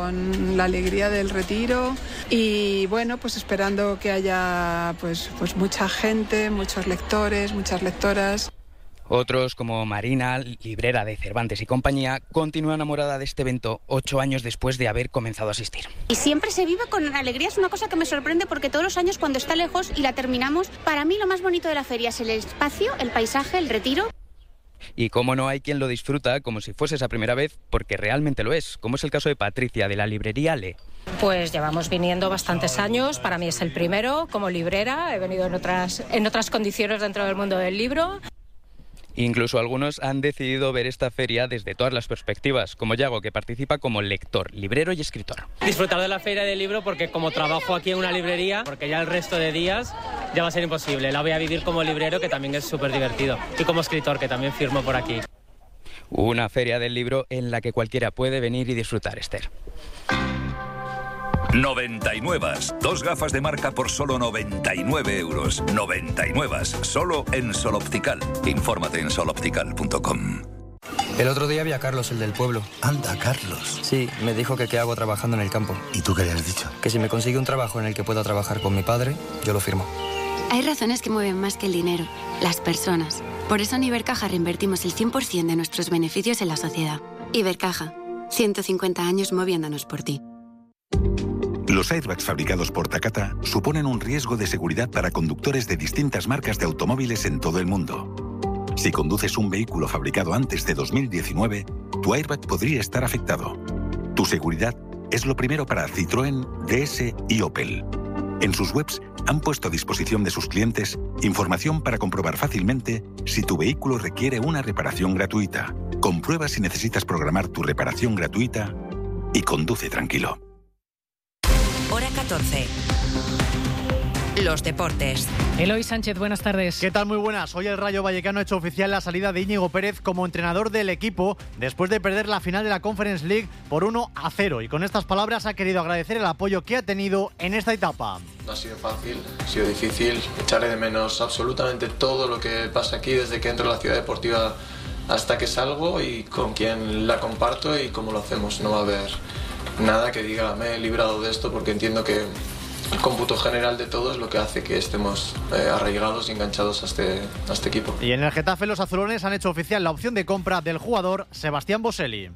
con la alegría del retiro y bueno, pues esperando que haya pues mucha gente, muchos lectores, muchas lectoras. Otros, como Marina, librera de Cervantes y compañía, continúa enamorada de este evento 8 años después de haber comenzado a asistir. Y siempre se vive con alegría, es una cosa que me sorprende porque todos los años cuando está lejos y la terminamos, para mí lo más bonito de la feria es el espacio, el paisaje, el retiro. Y cómo no, hay quien lo disfruta como si fuese esa primera vez, porque realmente lo es, como es el caso de Patricia, de la librería Le. Pues llevamos viniendo bastantes años, para mí es el primero como librera, he venido en otras condiciones dentro del mundo del libro. Incluso algunos han decidido ver esta feria desde todas las perspectivas, como Yago, que participa como lector, librero y escritor. Disfrutar de la feria del libro porque como trabajo aquí en una librería, porque ya el resto de días ya va a ser imposible. La voy a vivir como librero, que también es súper divertido, y como escritor, que también firmo por aquí. Una feria del libro en la que cualquiera puede venir y disfrutar, Esther. 99. 2 gafas de marca por solo 99 euros. 99. Solo en Sol Optical. Infórmate en soloptical.com. El otro día vi a Carlos, el del pueblo. Anda, Carlos. Sí, me dijo que qué hago trabajando en el campo. ¿Y tú qué le has dicho? Que si me consigue un trabajo en el que pueda trabajar con mi padre, yo lo firmo. Hay razones que mueven más que el dinero, las personas. Por eso en Ibercaja reinvertimos el 100% de nuestros beneficios en la sociedad. Ibercaja, 150 años moviéndonos por ti. Los airbags fabricados por Takata suponen un riesgo de seguridad para conductores de distintas marcas de automóviles en todo el mundo. Si conduces un vehículo fabricado antes de 2019, tu airbag podría estar afectado. Tu seguridad es lo primero para Citroën, DS y Opel. En sus webs han puesto a disposición de sus clientes información para comprobar fácilmente si tu vehículo requiere una reparación gratuita. Comprueba si necesitas programar tu reparación gratuita y conduce tranquilo. Hora 14. Los deportes. Eloy Sánchez, buenas tardes. ¿Qué tal? Muy buenas. Hoy el Rayo Vallecano ha hecho oficial la salida de Íñigo Pérez como entrenador del equipo después de perder la final de la Conference League por 1-0. Y con estas palabras ha querido agradecer el apoyo que ha tenido en esta etapa. No ha sido fácil, ha sido difícil. Echaré de menos absolutamente todo lo que pasa aquí desde que entro a la ciudad deportiva hasta que salgo y con quien la comparto y cómo lo hacemos. No va a haber nada que diga me he librado de esto porque entiendo que el cómputo general de todo es lo que hace que estemos arraigados y enganchados a este equipo. Y en el Getafe los azulones han hecho oficial la opción de compra del jugador Sebastián Boselli.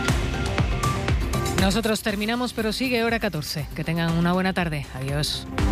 Nosotros terminamos, pero sigue Hora 14. Que tengan una buena tarde. Adiós.